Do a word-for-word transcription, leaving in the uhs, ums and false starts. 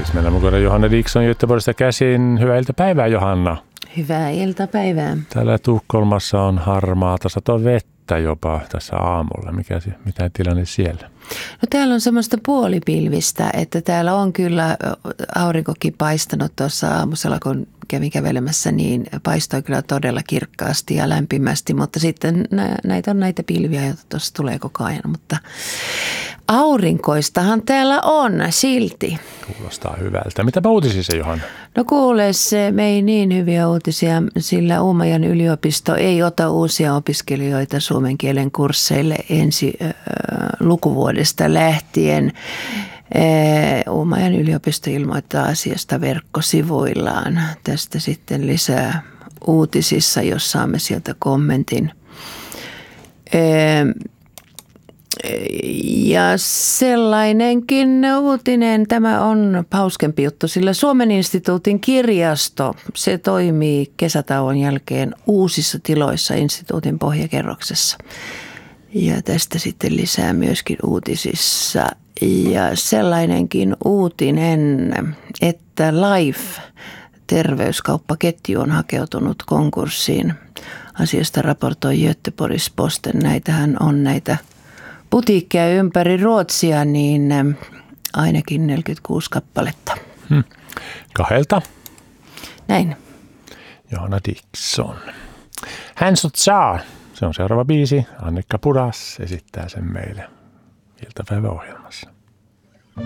Lisäksi meillä on mukana Johanna Dickson Göteborgista käsin. Hyvää iltapäivää, Johanna. Hyvää iltapäivää. Täällä Tukholmassa on harmaata satoa vettä jopa tässä aamulla. Mikä, mitä tilanne siellä? No täällä on semmoista puolipilvistä, että täällä on kyllä aurinkokin paistanut tuossa aamusella, kun kävin kävelemässä, niin paistoi kyllä todella kirkkaasti ja lämpimästi, mutta sitten näitä on näitä pilviä, joita tuossa tulee koko ajan, mutta aurinkoistahan täällä on silti. Kuulostaa hyvältä. Mitäpä uutisissa, Johanna? No kuule, se me ei niin hyviä uutisia, sillä Uumajan yliopisto ei ota uusia opiskelijoita suomen kielen kursseille ensi äh, lukuvuodesta lähtien. Äh, Uumajan yliopisto ilmoittaa asiasta verkkosivuillaan. Tästä sitten lisää uutisissa, jos saamme sieltä kommentin. Äh, Ja sellainenkin uutinen, tämä on hauskempi juttu, sillä Suomen instituutin kirjasto, se toimii kesätauon jälkeen uusissa tiloissa instituutin pohjakerroksessa. Ja tästä sitten lisää myöskin uutisissa. Ja sellainenkin uutinen, että Life terveyskauppaketju on hakeutunut konkurssiin. Asiasta raportoi Göteborgs-Posten. Näitähän on näitä putiikkeja ympäri Ruotsia, niin ainakin neljäkymmentäkuusi kappaletta. Hmm. Kahdelta. Näin. Johanna Dickson. Hands of Cha. Se on seuraava biisi. Annika Pudas esittää sen meille iltapäiväohjelmassa.